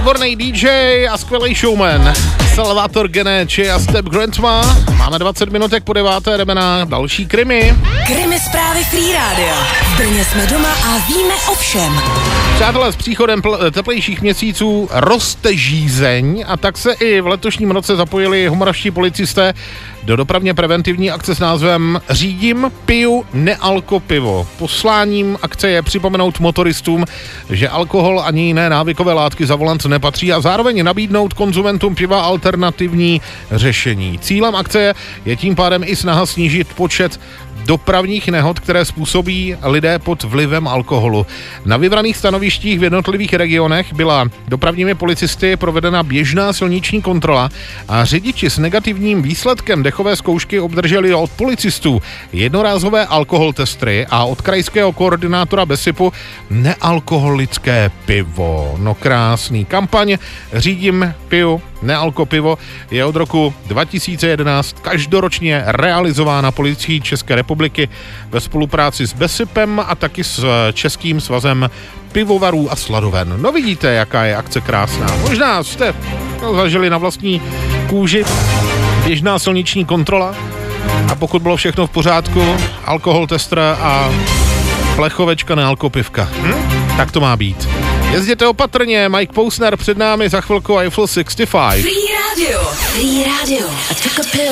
výborný DJ a skvělý showman Salvatore Geneči a Step Grandma. Máme 20 minutek po 9. jdeme na další krimi. Krimi zprávy Free Radio. V Brně jsme doma a víme o všem. Přátelé, s příchodem teplejších měsíců roste žízeň a tak se i v letošním roce zapojili moravští policisté do dopravně preventivní akce s názvem Řídím, piju, nealko pivo. Posláním akce je připomenout motoristům, že alkohol ani jiné návykové látky za volant nepatří a zároveň nabídnout konzumentům piva alternativní řešení. Cílem akce je tím pádem i snaha snížit počet dopravních nehod, které způsobí lidé pod vlivem alkoholu. Na vybraných stanovištích v jednotlivých regionech byla dopravními policisty provedena běžná silniční kontrola a řidiči s negativním výsledkem dechové zkoušky obdrželi od policistů jednorázové alkohol testry a od krajského koordinátora BESIPu nealkoholické pivo. No krásný. Kampaň Řídím, piju, nealko pivo je od roku 2011 každoročně realizována policií České republiky ve spolupráci s BESIPem a taky s Českým svazem pivovarů a sladoven. No vidíte, jaká je akce krásná. Možná jste to zažili na vlastní kůži. Běžná silniční kontrola a pokud bylo všechno v pořádku, alkohol tester a plechovečka nealkopivka. Tak to má být. Jezděte opatrně, Mike Pousner před námi, za chvilku Eiffel 65. Free Radio. Free Radio. I took a pill.